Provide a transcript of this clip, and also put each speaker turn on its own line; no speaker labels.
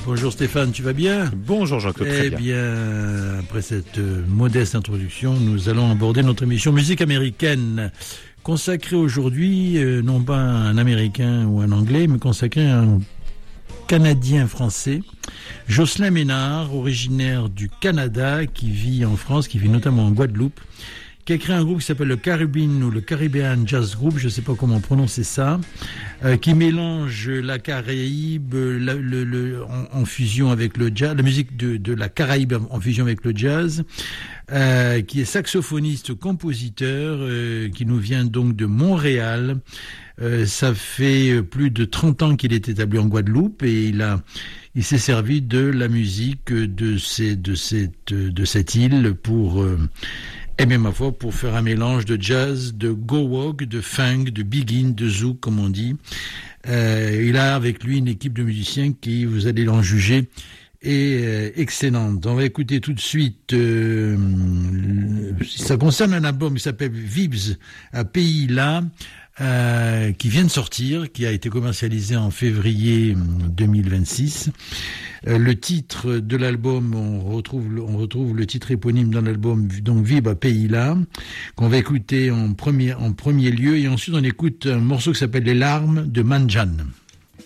Bonjour Stéphane, tu vas bien?
Bonjour Jean-Claude, très bien.
Eh bien, après cette modeste introduction, nous allons aborder notre émission Musique américaine, consacrée aujourd'hui, non pas à un Américain ou un Anglais, mais consacrée à un Canadien français, Jocelyn Ménard, originaire du Canada, qui vit en France, qui vit notamment en Guadeloupe, qui a créé un groupe qui s'appelle le Caribbean ou le Caribbean Jazz Group, je ne sais pas comment prononcer ça, qui mélange la Caraïbe en fusion avec le jazz, la musique de la Caraïbe en fusion avec le jazz, qui est saxophoniste, compositeur, qui nous vient donc de Montréal. Ça fait plus de 30 ans qu'il est établi en Guadeloupe et il s'est servi de la musique de cette île pour ma foi, pour faire un mélange de jazz, de go-wog, de funk, de big-in, de zouk, comme on dit. Il a avec lui une équipe de musiciens qui, vous allez l'en juger, est excellente. On va écouter tout de suite, ça concerne un album qui s'appelle Vibes à Pays Là, qui vient de sortir, qui a été commercialisé en février 2026. Le titre de l'album, on retrouve le titre éponyme dans l'album, donc Vibes à Pays Là, qu'on va écouter en premier lieu, et ensuite on écoute un morceau qui s'appelle Les Larmes de Manjan.